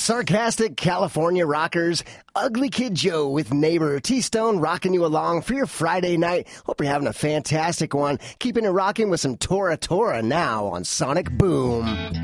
sarcastic California rockers. Ugly Kid Joe with Neighbor T-Stone rocking you along for your Friday night. Hope you're having a fantastic one. Keeping it rocking with some Tora Tora now on Sonic Boom.